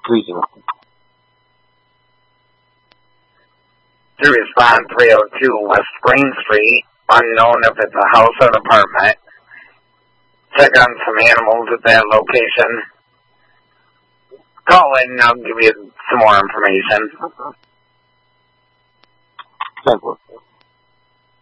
Greasing. To respond 302 West Spring Street, unknown if it's a house or an apartment. Check on some animals at that location. Call in and I'll give you some more information. Thank you.